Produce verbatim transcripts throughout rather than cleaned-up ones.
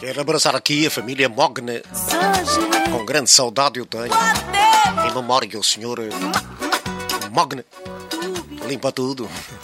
Quero abraçar aqui a família Mogna. Com grande saudade eu tenho. Em memória ao senhor Mogna. Limpa tudo.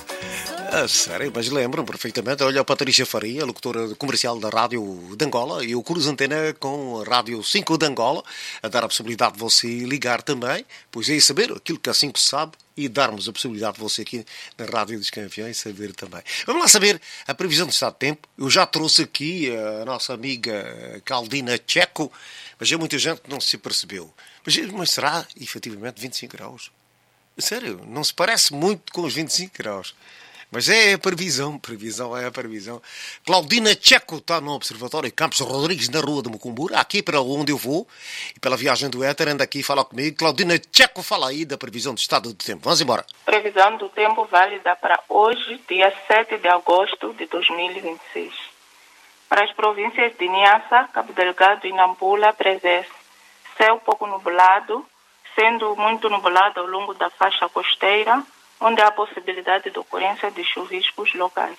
Ah, sério, mas lembram perfeitamente. Olha, a Patrícia Faria, locutora comercial da Rádio de Angola, e o Cruz Antena com a Rádio cinco de Angola, a dar a possibilidade de você ligar também, pois é saber aquilo que a cinco sabe e darmos a possibilidade de você aqui na Rádio dos Campeões saber também. Vamos lá saber a previsão do estado de tempo. Eu já trouxe aqui a nossa amiga Claudina Checo, mas há muita gente que não se percebeu. Mas, mas será efetivamente vinte e cinco graus? Sério, não se parece muito com os vinte e cinco graus. Mas é a previsão, previsão é a previsão. Claudina Checo está no Observatório Campos Rodrigues, na Rua de Mucumbura, aqui para onde eu vou, e pela viagem do éter, anda aqui e fala comigo. Claudina Checo, fala aí da previsão do estado do tempo. Vamos embora. Previsão do tempo válida para hoje, dia sete de agosto de dois mil e vinte e seis. Para as províncias de Niassa, Cabo Delgado e Nampula, prevê-se céu pouco nublado, sendo muito nublado ao longo da faixa costeira, onde há possibilidade de ocorrência de chuviscos locais.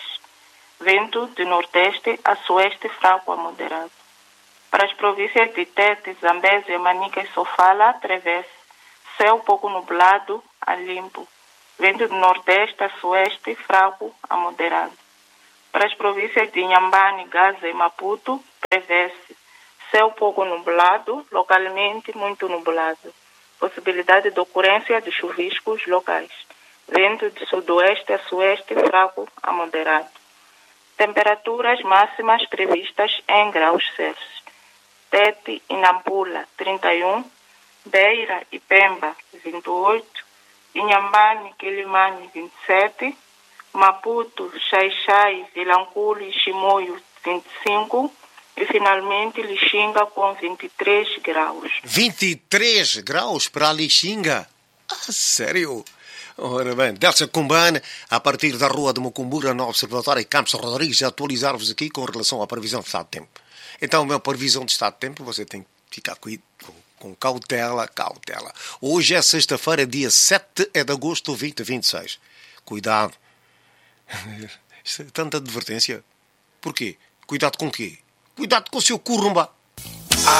Vento de nordeste a sueste fraco a moderado. Para as províncias de Tete, Zambésia, Manica e Sofala, prevê-se céu pouco nublado a limpo. Vento de nordeste a sueste fraco a moderado. Para as províncias de Inhambane, Gaza e Maputo, prevê-se céu pouco nublado, localmente muito nublado. Possibilidade de ocorrência de chuviscos locais. Vento de sudoeste a sueste fraco a moderado. Temperaturas máximas previstas em graus Celsius. Tete e Nampula, trinta e um. Beira e Pemba, vinte e oito. Inhambane e Quilimane, vinte e sete. Maputo, Xai-Xai, Vilanculo e Chimoio, vinte e cinco. E finalmente Lixinga com vinte e três graus. vinte e três graus para a Lixinga? Ah, sério? Ora bem, Delsa Cumbane, a partir da Rua de Mucumbura, no Observatório Campos Rodrigues, a atualizar-vos aqui com relação à previsão de estado de tempo. Então, a minha previsão de estado de tempo, você tem que ficar com, com cautela, cautela. Hoje é sexta-feira, dia sete de agosto de vinte e vinte e seis. Cuidado. Isto é tanta advertência. Porquê? Cuidado com o quê? Cuidado com o seu curumba.